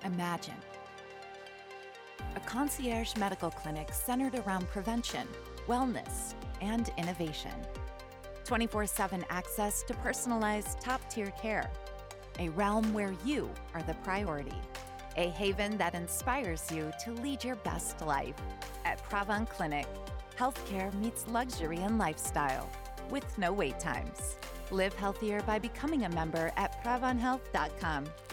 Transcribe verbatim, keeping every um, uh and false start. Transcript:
Imagine a concierge medical clinic centered around prevention, wellness, and innovation. twenty-four seven access to personalized top-tier care. A realm where you are the priority. A haven that inspires you to lead your best life. At Pravon Clinic, healthcare meets luxury and lifestyle with no wait times. Live healthier by becoming a member at pravon health dot com.